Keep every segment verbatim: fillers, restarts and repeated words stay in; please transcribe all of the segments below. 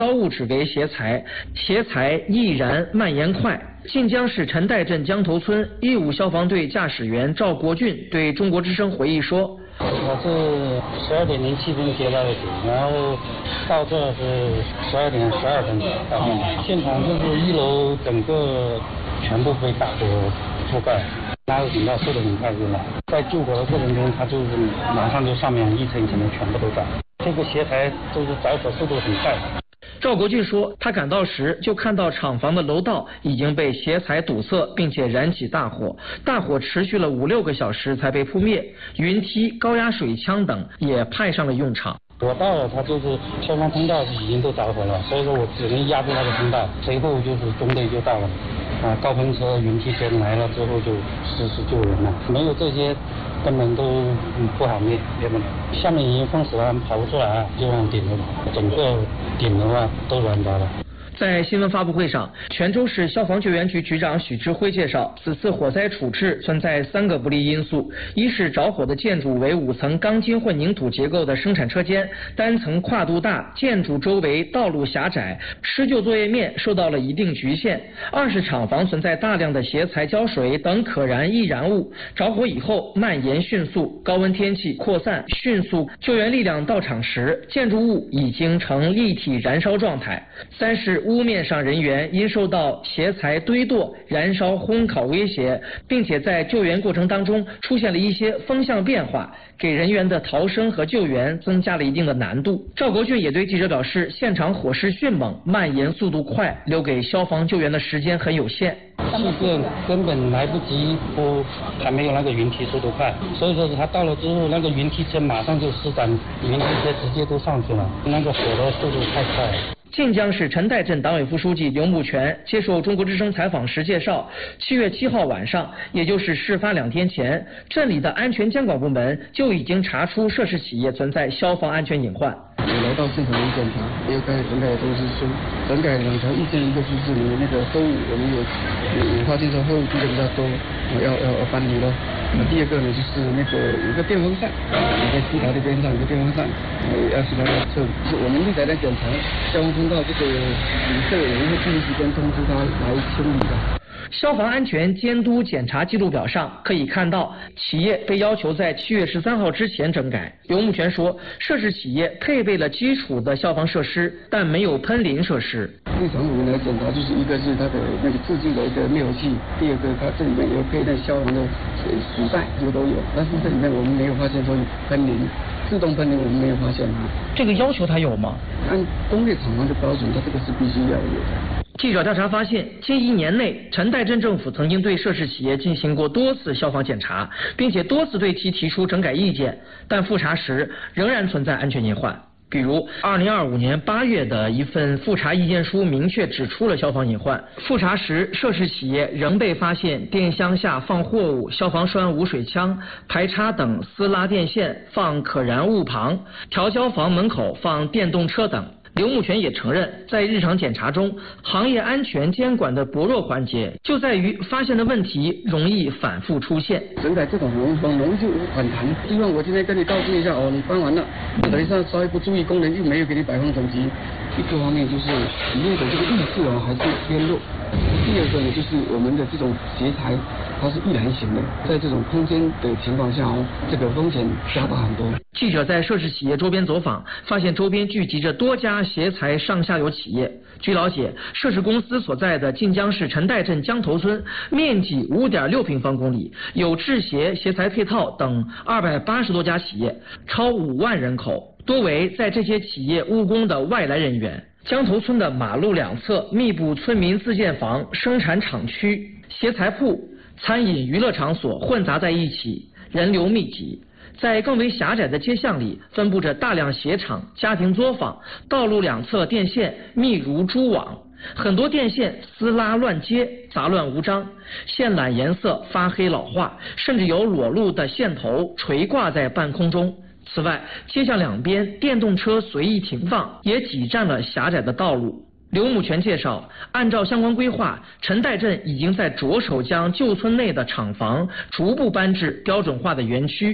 烧物质为邪财，邪财易燃蔓延快。晋江市陈岱镇江头村义务消防队驾驶员赵国俊对中国之声回忆说：“ 我是十二点零七分接到的警，然后到这是十二点十二分到的。现场就是一楼整个全部被大火覆盖。”拉入警报速度很快，是吧？在救火的过程中，它就是马上就上面一层一层的全部都着。这个斜台就是着火速度很快。 赵国俊说，他赶到时就看到厂房的楼道已经被邪财堵塞，并且燃起大火，大火持续了五六个小时才被扑灭，云梯、高压水枪等也派上了用场。 我到了，它就是消防通道已经都着火了，所以说我只能压住那个通道，随后就是中队就到了。啊，高喷车、云梯车来了之后就实施救援了，没有这些根本都不好灭灭不了。下面已经封死了，跑不出来，就往顶楼，整个顶楼啊都燃着了。 在新闻发布会上，泉州市消防救援局局长许志辉介绍，此次火灾处置存在三个不利因素：一是着火的建筑为五层钢筋混凝土结构的生产车间，单层跨度大，建筑周围道路狭窄，施救作业面受到了一定局限；二是厂房存在大量的邪材胶水等可燃易燃物，着火以后蔓延迅速，高温天气扩散迅速，救援力量到场时，建筑物已经呈立体燃烧状态；三是屋面上人员因受到邪材堆垛、燃烧、烘烤威胁，并且在救援过程当中出现了一些风向变化，给人员的逃生和救援增加了一定的难度。赵国俊也对记者表示，现场火势迅猛，蔓延速度快，留给消防救援的时间很有限。 气变根本来不及扑，还没有那个云梯速度快，所以说他到了之后，那个云梯车马上就施展，云梯车直接都上去了，那个火的速度太快了。 晋江市陈岱镇党委副书记刘木全接受中国之声采访时介绍，七月七号晚上，也就是事发两天前，镇里的安全监管部门就已经查出涉事企业存在消防安全隐患。 我来到现场一检查，也有刚才整改的东西说，整改两条意见，一个就是你那个后午我们有有发现说后积的比较多，要要要搬离了。那第二个呢，就是那个有个电风扇，你在梯台的边上有个电风扇，呃，要去那个测，是我们立台来检查，消防通道这个旅社我们会第一时间通知他来清理的。 消防安全监督检查记录表上可以看到，企业被要求在七月十三号之前整改。刘木全说，涉事企业配备了基础的消防设施，但没有喷淋设施。 日常我们来检查，就是一个是它的那个自制的一个灭火器，第二个它这里面有配那消防的水袋，这个都有，但是这里面我们没有发现说喷淋。自动喷淋我们没有发现啊。 这个要求它有吗？ 按工业厂房的标准，它这个是必须要有的。 记者调查发现，近一年内，陈岱镇政府曾经对涉事企业进行过多次消防检查，并且多次对其提出整改意见，但复查时仍然存在安全隐患。比如，二零二五年八月的一份复查意见书明确指出了消防隐患。复查时，涉事企业仍被发现电箱下放货物、消防栓无水枪、排插等私拉电线放可燃物旁、调焦房门口放电动车等。刘木全也承认，在日常检查中，行业安全监管的薄弱环节就在于发现的问题容易反复出现。 整改这种容很容易就反弹。希望我今天跟你告知一下哦，你搬完了，等一下稍微不注意，工人又没有给你摆放整齐。一个方面就是企业的这个意识啊还是偏弱。第二个呢，就是我们的这种斜材，它是易燃型的，在这种空间的情况下哦，这个风险加大很多。 记者在涉事企业周边走访，发现周边聚集着多家斜材上下游企业。据了解，涉事公司所在的晋江市陈岱镇江头村，面积五点六平方公里，有制鞋、鞋材配套等二百八十多家企业，超五万人口，多为在这些企业务工的外来人员。江头村的马路两侧密布村民自建房、生产厂区、鞋材铺、餐饮娱乐场所混杂在一起，人流密集。在更为狭窄的街巷里，分布着大量鞋厂、家庭作坊，道路两侧电线密如蛛网，很多电线撕拉乱接，杂乱无章，线缆颜色发黑老化，甚至有裸露的线头垂挂在半空中。此外，街巷两边电动车随意停放，也挤占了狭窄的道路。刘木全介绍，按照相关规划，陈岱镇已经在着手将旧村内的厂房逐步搬至标准化的园区。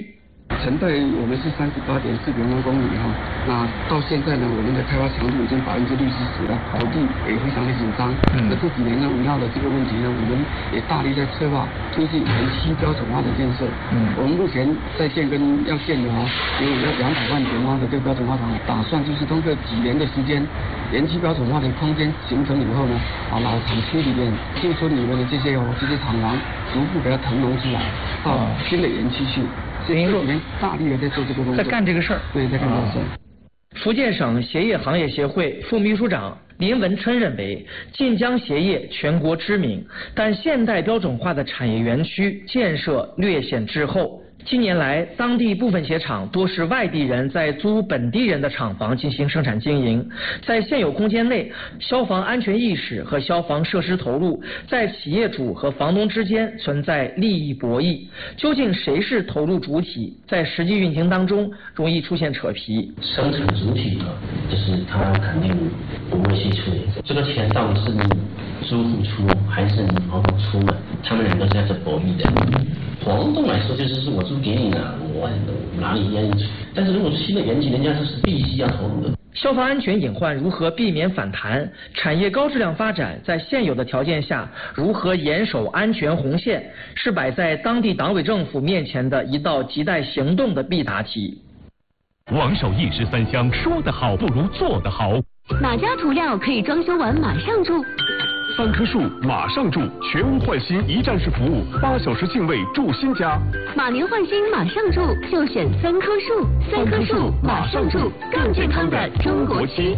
陈代我们是三十八点四平方公里哈，那到现在呢，我们的开发强度已经百分之六十十了，土地也非常的紧张。嗯，那这几年呢，围绕的这个问题呢，我们也大力在策划推进园区标准化的建设。嗯，我们目前在建跟要建的哈，有要两百万平方的这个标准化厂，打算就是通过几年的时间，园区标准化的空间形成以后呢，啊老厂区里面、新村里面的这些哦这些厂房，逐步给它腾挪出来，到新的园区去。您说，大力的在做这个工作， 在干这个事儿。 对，在干这个事儿。 福建省鞋业行业协会副秘书长林文琛认为，晋江鞋业全国知名，但现代标准化的产业园区建设略显滞后。近年来，当地部分鞋厂多是外地人在租本地人的厂房进行生产经营，在现有空间内，消防安全意识和消防设施投入在企业主和房东之间存在利益博弈，究竟谁是投入主体，在实际运行当中容易出现扯皮。 生产主体呢，就是他肯定不会去处理这个钱到底是你租户出还是你房东出嘛，他们两个是在这博弈的。房东来说就是是我租给你了，我哪里愿意出？但是如果是新的园区，人家是必须要投入的。 消防安全隐患如何避免反弹？产业高质量发展在现有的条件下如何严守安全红线，是摆在当地党委政府面前的一道亟待行动的必答题。 王守一石三香，说得好不如做得好。 哪家涂料可以装修完马上住？ 三棵树马上住，全屋换新一站式服务，八小时净位住新家。 马年换新马上住，就选三棵树。三棵树马上住，更健康的中国区。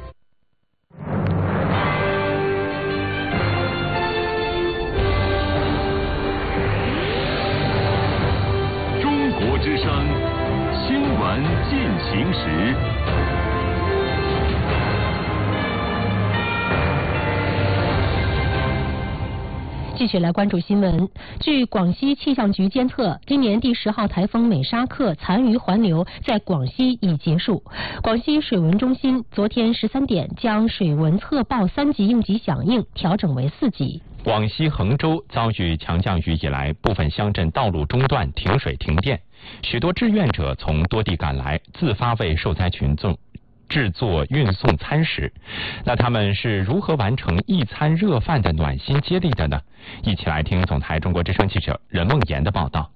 中国之声新闻进行时。 继续来关注新闻。据广西气象局监测，今年第十号台风美沙克残余环流在广西已结束。广西水文中心昨天十三点将水文测报三级应急响应调整为四级。 广西衡州遭遇强降雨以来，部分乡镇道路中断、停水停电，许多志愿者从多地赶来，自发为受灾群众制作运送餐食。那他们是如何完成一餐热饭的暖心接力的呢？一起来听总台中国之声记者任梦妍的报道。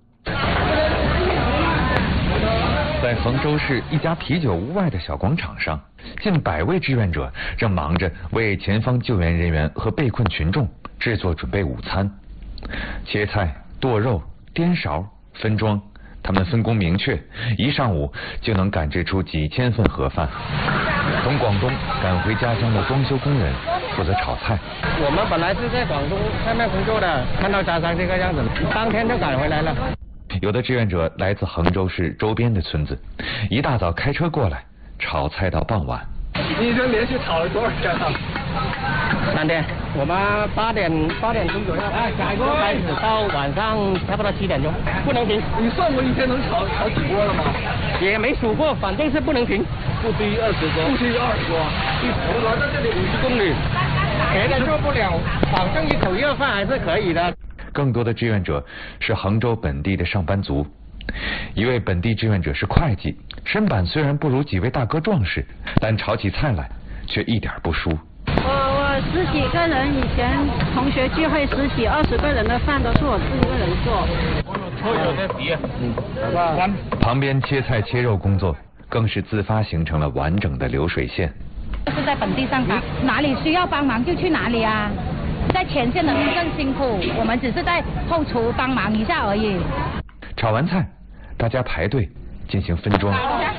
在衡州市一家啤酒屋外的小广场上，近百位志愿者正忙着为前方救援人员和被困群众制作准备午餐。切菜、剁肉、颠勺、分装，他们分工明确，一上午就能赶制出几千份盒饭。从广东赶回家乡的装修工人负责炒菜。 我们本来是在广东外面工作的，看到家乡这个样子，当天就赶回来了。 有的志愿者来自衡州市周边的村子，一大早开车过来，炒菜到傍晚。 你这连续炒了多少天了？ 三天，我们八点八点钟左右开始，到晚上差不多七点钟，不能停。 你算过一天能炒炒几锅了吗？ 也没数过，反正是不能停， 不低于二十锅，不低于二十锅。我们来到这里五十公里， 别的做不了，保证一口热饭还是可以的。 更多的志愿者是衡州本地的上班族。一位本地志愿者是会计，身板虽然不如几位大哥壮实，但炒起菜来却一点不输。 我我十几个人，以前同学聚会十几二十个人的饭都是我自己一个人做。 嗯，好吧。旁边切菜切肉工作更是自发形成了完整的流水线。 是在本地上班，哪里需要帮忙就去哪里啊。在前线的人更辛苦，我们只是在后厨帮忙一下而已。 炒完菜，大家排队进行分装。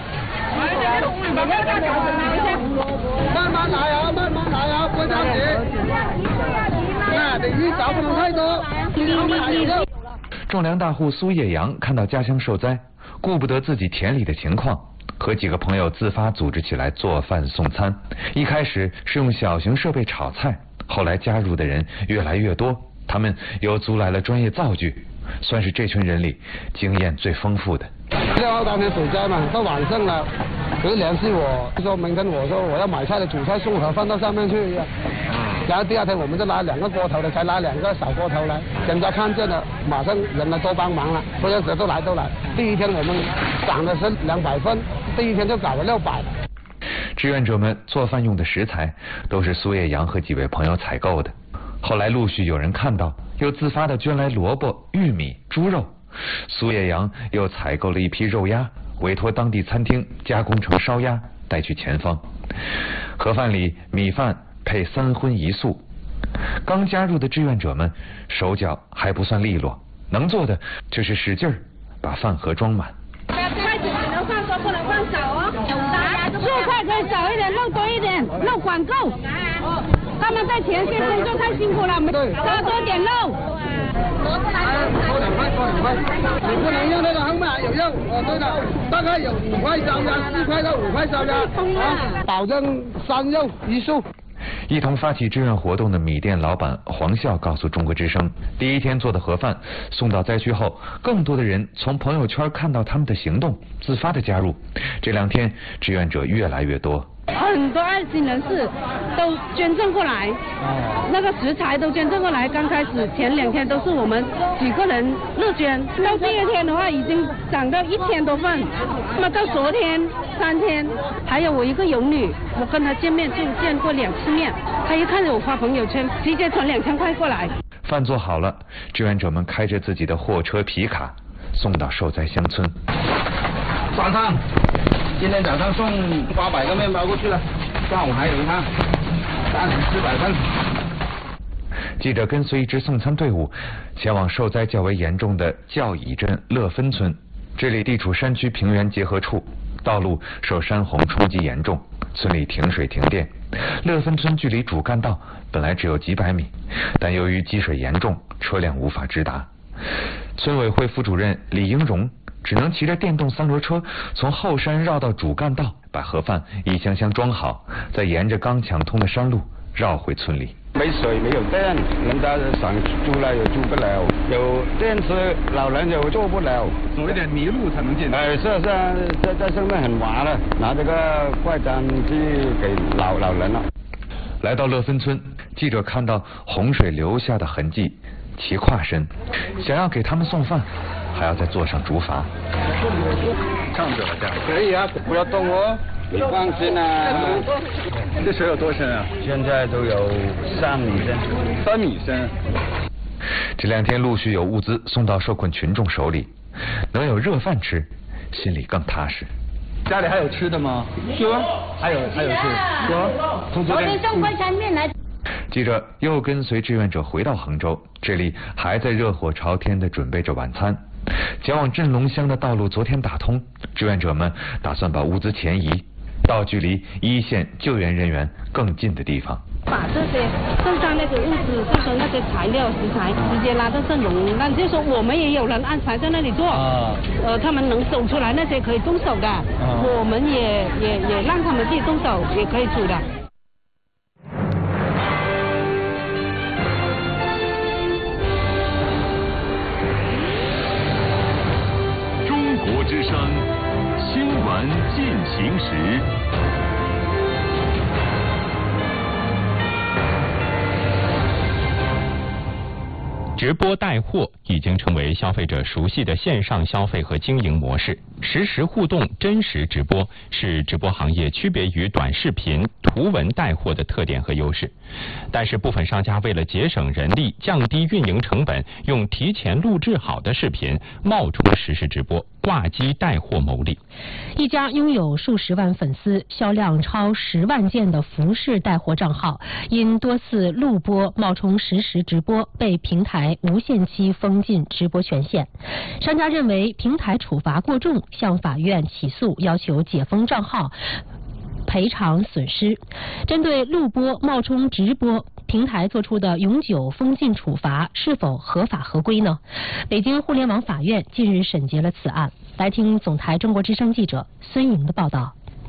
慢慢来啊，慢慢来啊，不着急。那得鱼找不能太多。 种粮大户苏叶阳看到家乡受灾，顾不得自己田里的情况，和几个朋友自发组织起来做饭送餐。一开始是用小型设备炒菜，后来加入的人越来越多，他们又租来了专业灶具，算是这群人里经验最丰富的。 六号当天水灾嘛，到晚上了，有联系我，说明跟我说我要买菜的煮菜送盒饭到上面去， 然后第二天我们就拿两个锅头的，才拿两个小锅头来，人家看见了，马上人呢都帮忙了，所有者都来都来。第一天我们涨的是两百份，第一天就搞了六百。 志愿者们做饭用的食材都是苏叶阳和几位朋友采购的。后来陆续有人看到，又自发的捐来萝卜、玉米、猪肉。苏叶阳又采购了一批肉鸭，委托当地餐厅加工成烧鸭，带去前方。盒饭里米饭配三荤一素。刚加入的志愿者们手脚还不算利落，能做的就是使劲儿把饭盒装满。 筷子只能放多，不能放少哦。蔬菜可以少一点，肉多一点，肉管够。他们在前线工作太辛苦了，加多点肉。 多两块，多两块。你不能用那个横码有用。哦，对了，大概有五块烧鸭，四块到五块烧鸭，啊，保证三肉一素。 一同发起志愿活动的米店老板黄笑告诉中国之声，第一天做的盒饭送到灾区后，更多的人从朋友圈看到他们的行动，自发的加入。这两天志愿者越来越多。 很多爱心人士都捐赠过来，那个食材都捐赠过来。刚开始前两天都是我们几个人乐捐，到第二天的话已经涨到一千多份，那么到昨天三天，还有我一个养女，我跟她见面就见过两次面，她一看着我发朋友圈，直接存两千块过来。 饭做好了，志愿者们开着自己的货车皮卡送到受灾乡村。 早上。今天早上送八百个面包过去了，下午还有一趟，三十四百份。 记者跟随一支送餐队伍前往受灾较为严重的教乙镇乐芬村，这里地处山区平原结合处，道路受山洪冲击严重，村里停水停电。乐芬村距离主干道本来只有几百米，但由于积水严重，车辆无法直达。村委会副主任李英荣只能骑着电动三轮车从后山绕到主干道，把盒饭一箱箱装好，再沿着刚抢通的山路绕回村里。 没水没有电，人家想住了也住不了，有电池老人也做不了， 走一点泥路才能进。 哎，是是，在在上面很滑了，拿这个快餐去给老老人了。 来到乐芬村，记者看到洪水留下的痕迹，骑跨身，想要给他们送饭，还要再坐上竹筏。 上去了，这样可以啊，不要动哦，你放心啊。 这水有多深啊？ 现在都有三米深。 三米深。 这两天陆续有物资送到受困群众手里，能有热饭吃，心里更踏实。 家里还有吃的吗？ 有啊， 还有还有吃。 有。 昨天送快餐面来。 记者又跟随志愿者回到杭州，这里还在热火朝天地准备着晚餐。前往镇龙乡的道路昨天打通，志愿者们打算把物资前移到距离一线救援人员更近的地方。 把这些镇上那个物资，就说那些材料食材，直接拉到镇龙，那就是说我们也有人安排在那里做。啊。呃，他们能走出来那些可以动手的，啊、我们也也也让他们自己动手，也可以煮的。 中国之声新闻进行时。 直播带货已经成为消费者熟悉的线上消费和经营模式，实时互动、真实直播是直播行业区别于短视频、图文带货的特点和优势。但是部分商家为了节省人力、降低运营成本，用提前录制好的视频冒充实时直播，挂机带货牟利。 一家拥有数十万粉丝、销量超十万件的服饰带货账号，因多次录播冒充实时直播，被平台无限期封禁直播权限。商家认为平台处罚过重，向法院起诉，要求解封账号，赔偿损失。针对录播冒充直播，平台做出的永久封禁处罚是否合法合规呢？北京互联网法院近日审结了此案。来听总台中国之声记者孙莹的报道。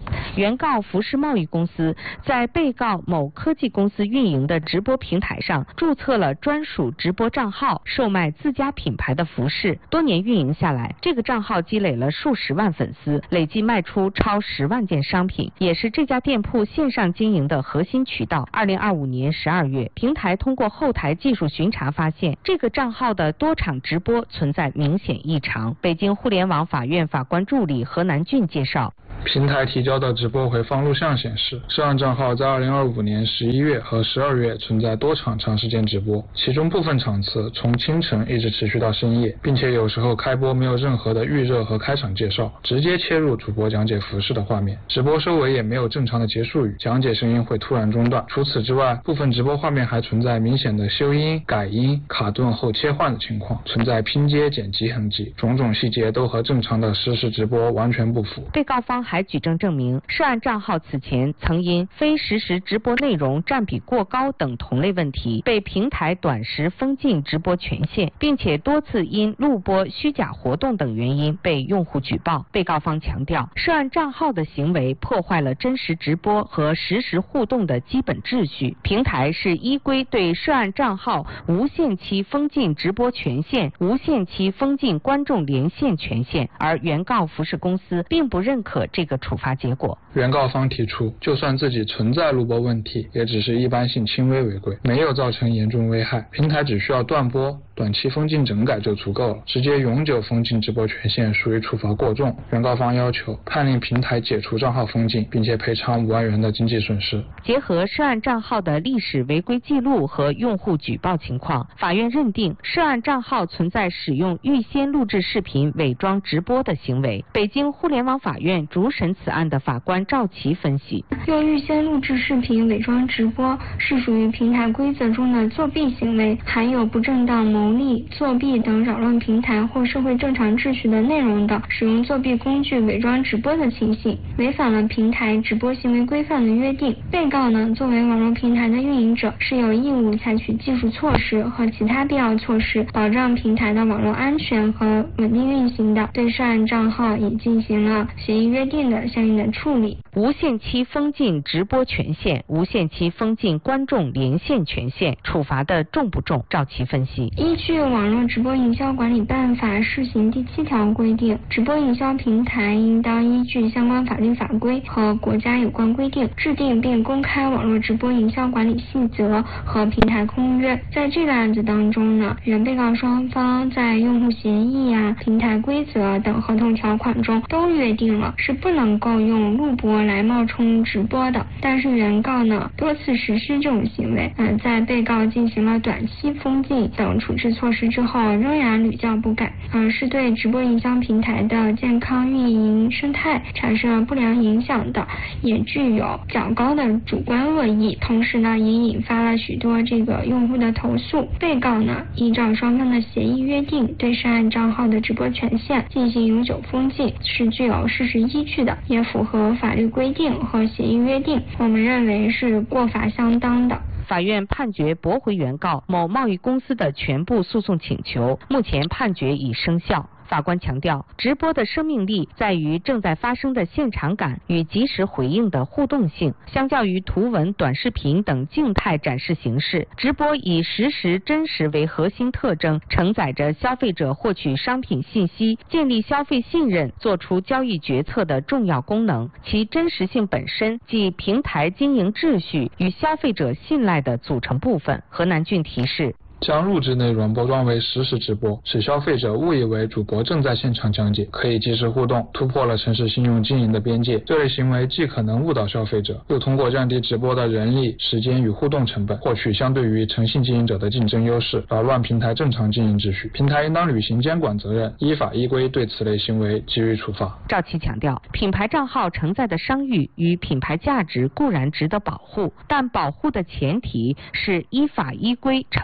原告服饰贸易公司在被告某科技公司运营的直播平台上注册了专属直播账号，售卖自家品牌的服饰。多年运营下来，这个账号积累了数十万粉丝，累计卖出超十万件商品，也是这家店铺线上经营的核心渠道。二零二五年十二月，平台通过后台技术巡查发现，这个账号的多场直播存在明显异常。北京互联网法院法官助理何南俊介绍。 平台提交的直播回放录像显示，涉案账号在二零二五年十一月和十二月存在多场长时间直播，其中部分场次从清晨一直持续到深夜，并且有时候开播没有任何的预热和开场介绍，直接切入主播讲解服饰的画面，直播收尾也没有正常的结束语，讲解声音会突然中断。除此之外，部分直播画面还存在明显的修音、改音、卡顿后切换的情况，存在拼接剪辑痕迹，种种细节都和正常的实时直播完全不符。 被告方还举证证明，涉案账号此前曾因非实时直播内容占比过高等同类问题，被平台短时封禁直播权限，并且多次因录播虚假活动等原因被用户举报。被告方强调，涉案账号的行为破坏了真实直播和实时互动的基本秩序，平台是依规对涉案账号无限期封禁直播权限、无限期封禁观众连线权限，而原告服饰公司并不认可这个处罚结果。 原告方提出，就算自己存在录播问题，也只是一般性轻微违规，没有造成严重危害，平台只需要断播、短期封禁整改就足够了，直接永久封禁直播权限属于处罚过重。原告方要求判令平台解除账号封禁，并且赔偿五万元的经济损失。 结合涉案账号的历史违规记录和用户举报情况，法院认定涉案账号存在使用预先录制视频伪装直播的行为。北京互联网法院主审此案的法官赵琦分析， 用预先录制视频伪装直播是属于平台规则中的作弊行为，含有不正当谋利、作弊等扰乱平台或社会正常秩序的内容的使用作弊工具伪装直播的情形，违反了平台直播行为规范的约定。被告呢，作为网络平台的运营者，是有义务采取技术措施和其他必要措施，保障平台的网络安全和稳定运行的，对涉案账号已进行了协议约定的相应的处理。 无限期封禁直播权限、无限期封禁观众连线权限，处罚的重不重？赵琦分析， 依据《网络直播营销管理办法》试行第七条规定，直播营销平台应当依据相关法律法规和国家有关规定，制定并公开网络直播营销管理细则和平台公约。在这个案子当中呢，原被告双方在用户协议啊、平台规则等合同条款中都约定了是不能够用录播来冒充直播的，但是原告呢多次实施这种行为，呃，在被告进行了短期封禁等处置措施之后，仍然屡教不改，呃，是对直播营销平台的健康运营生态产生了不良影响的，也具有较高的主观恶意，同时呢也引发了许多这个用户的投诉。被告呢依照双方的协议约定，对涉案账号的直播权限进行永久封禁，是具有事实依据的，也符合法律规定和协议约定，我们认为是过法相当的。 法院判决驳回原告某贸易公司的全部诉讼请求，目前判决已生效。法官强调，直播的生命力在于正在发生的现场感与及时回应的互动性。相较于图文、短视频等静态展示形式，直播以实时真实为核心特征，承载着消费者获取商品信息、建立消费信任、做出交易决策的重要功能。其真实性本身即平台经营秩序与消费者信赖的组成部分。何南俊提示， 将录制内容包装为实时直播，使消费者误以为主播正在现场讲解，可以及时互动，突破了城市信用经营的边界。这类行为既可能误导消费者，又通过降低直播的人力、时间与互动成本，获取相对于诚信经营者的竞争优势，扰乱平台正常经营秩序。平台应当履行监管责任，依法依规对此类行为给予处罚。 赵琦强调，品牌账号承载的商誉与品牌价值固然值得保护，但保护的前提是依法依规、诚信经营。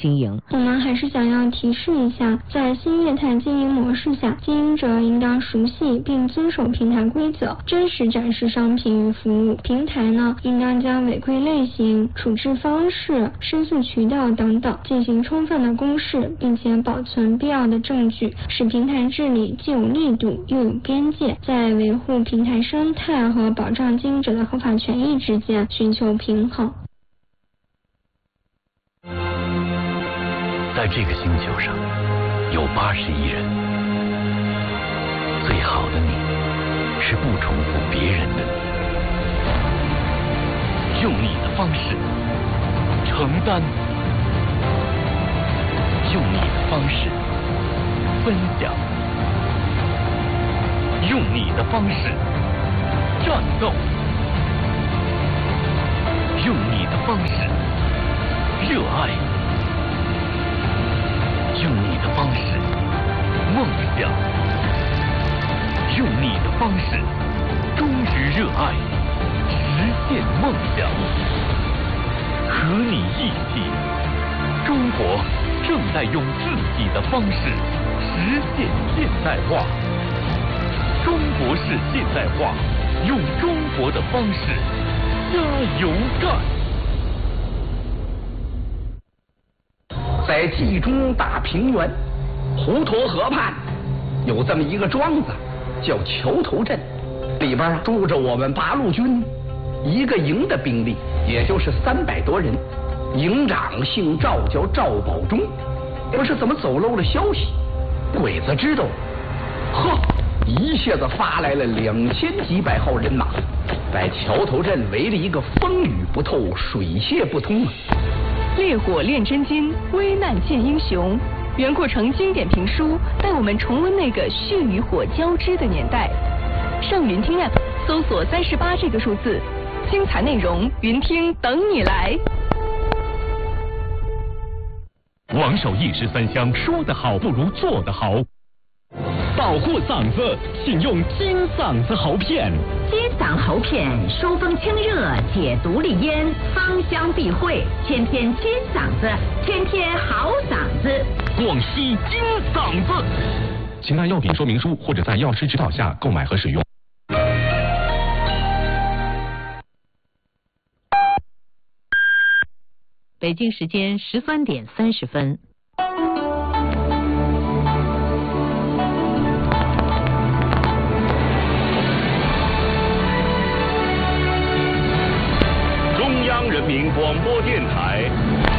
经营。 我们还是想要提示一下，在新业态经营模式下，经营者应当熟悉并遵守平台规则，真实展示商品与服务。平台呢，应当将违规类型、处置方式、申诉渠道等等进行充分的公示，并且保存必要的证据，使平台治理既有力度又有边界，在维护平台生态和保障经营者的合法权益之间寻求平衡。 在这个星球上有八十亿人，最好的你是不重复别人的你，用你的方式承担，用你的方式分享，用你的方式战斗，用你的方式热爱，用你的方式梦想，用你的方式忠于热爱，实现梦想。和你一起，中国正在用自己的方式实现现代化。中国式现代化，用中国的方式加油干。 在冀中大平原滹沱河畔，有这么一个庄子，叫桥头镇，里边啊住着我们八路军一个营的兵力，也就是三百多人。营长姓赵，叫赵保忠。不是怎么走漏了消息，鬼子知道，呵，一下子发来了两千几百号人马，在桥头镇围了一个风雨不透，水泄不通啊。 烈火炼真金，危难见英雄。袁阔成经典评书带我们重温那个血与火交织的年代。上云听 App 搜索三十八这个数字，精彩内容云听等你来。 王守义十三香，说得好不如做得好。保护嗓子，请用金嗓子喉片。 金嗓喉片收风清热，解毒利咽，芳香避秽，天天金嗓子，天天好嗓子。 广西金嗓子， 请看药品说明书或者在药师指导下购买和使用。 北京时间十三点三十分。 中央人民广播电台。